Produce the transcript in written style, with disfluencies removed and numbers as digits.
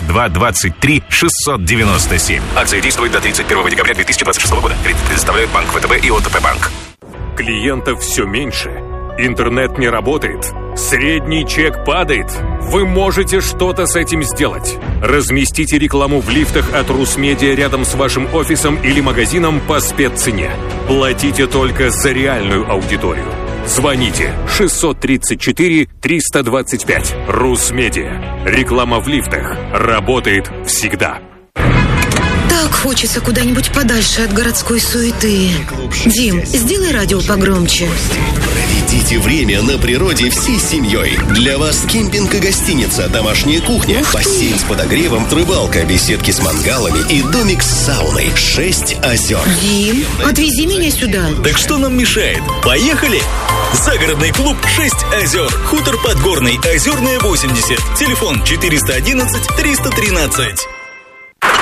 223-697. Акция действует до 31 декабря 2026 года. Кредит предоставляют Банк ВТБ и ОТП Банк. Клиентов все меньше. Интернет не работает. Средний чек падает. Вы можете что-то с этим сделать. Разместите рекламу в лифтах от Русмедиа рядом с вашим офисом или магазином по спеццене. Платите только за реальную аудиторию. Звоните 634-325. Русмедиа. Реклама в лифтах работает всегда. Так хочется куда-нибудь подальше от городской суеты. Дим, сделай радио погромче. Проведите время на природе всей семьей. Для вас кемпинг и гостиница, домашняя кухня, бассейн с подогревом, рыбалка, беседки с мангалами и домик с сауной. 6 озер. Дим, отвези меня сюда. Так что нам мешает? Поехали! Загородный клуб 6 озер. Хутор Подгорный, Озерная 80. Телефон 411 313.